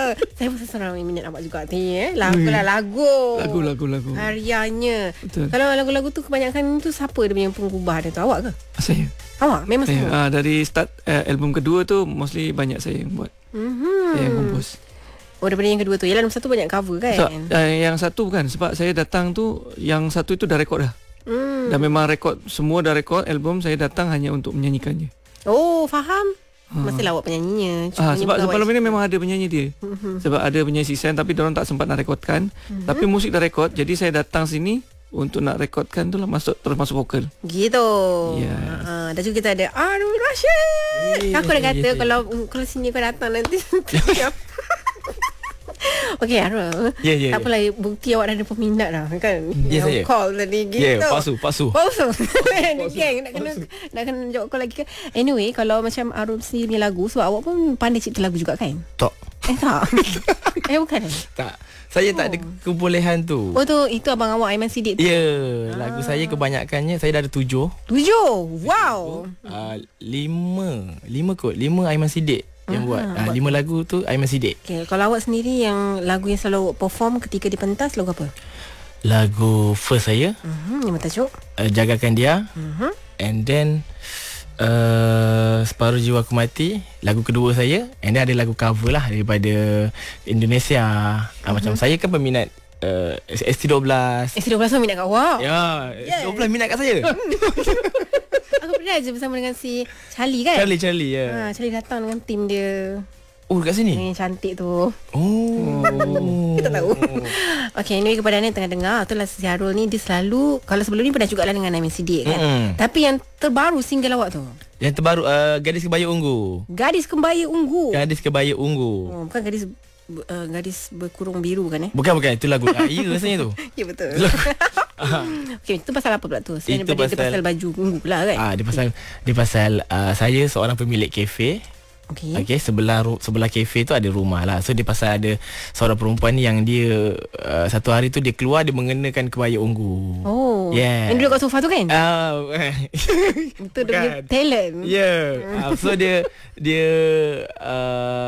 Saya pun seorang yang minat awak juga lagu lah, Lagu. Karyanya. Betul. Kalau lagu-lagu tu kebanyakan tu siapa dia punya pengubah dia tu? Awak ke? Saya. Awak memang semua. Dari start album kedua tu mostly banyak saya yang buat. Saya yang kompos. Oh, daripada yang kedua tu. Yalah, nombor satu banyak cover kan? So, yang satu bukan, sebab saya datang tu, yang satu itu dah rekod dah. Dan memang rekod, semua dah rekod album, saya datang hanya untuk menyanyikannya. Oh, faham. Mestilah awak penyanyinya. Sebab sebelum ini memang ada penyanyi dia. Sebab ada penyanyi Sisen, tapi diorang tak sempat nak rekodkan. Tapi musik dah rekod, jadi saya datang sini untuk nak rekodkan tu lah, terus masuk vokal. Gitu. Yes. Dan juga kita ada Arul Rashid. Aku dah kata kalau sini kau datang nanti. Okey, Arul. Tak apalah, bukti awak dah ada peminat dah kan. Saya call tadi gitu. Pasu. Geng nak kena jawab call lagi kan. Anyway, kalau macam Arul sendiri punya lagu, sebab awak pun pandai cipta lagu juga kan? Tak. Tak. Bukan. Tak. Saya tak ada kebolehan tu. Oh tu, itu abang awak Aiman Siddiq tu. Ya, lagu saya kebanyakannya saya dah ada 7. 7. Wow. 5 Aiman Siddiq yang buat. 5 lagu tu Aiman Siddiq. Okay, kalau awak sendiri yang lagu yang selalu awak perform ketika di pentas, lagu apa? Lagu first saya, yang bertajuk Jagakan Dia. And then Separuh Jiwaku Mati, lagu kedua saya. And then ada lagu cover lah daripada Indonesia. Macam saya kan peminat ST12. ST12 pun minat kat awak? Ya, ST12 minat kat saya. Aku pernah je bersama dengan si Charlie kan? Charlie ya. Charlie datang dengan tim dia. Oh, kat sini? Yang cantik tu. Kita tahu. Okay, anyway, kepada anda yang tengah dengar, itulah si Arul ni, dia selalu, kalau sebelum ni pernah jugalah dengan Aiman Siddiq kan. Tapi yang terbaru single awak tu, yang terbaru Gadis Kebaya Ungu. Gadis Kebaya Ungu. Gadis Kebaya Ungu. Bukan gadis berkurung biru kan? Bukan, itu lagu raya rasanya tu. Ya, betul. Okay, itu pasal apa pula tu? Selain itu dia pasal baju ungu pula kan? Dia pasal saya seorang pemilik kafe. Okay, sebelah kafe tu ada rumah lah. So dia pasal ada seorang perempuan ni yang dia satu hari tu dia keluar, dia mengenakan kebaya ungu. Oh, yeah. Yang duduk kat sofa tu kan? Itu dia punya talent. Yeah. So dia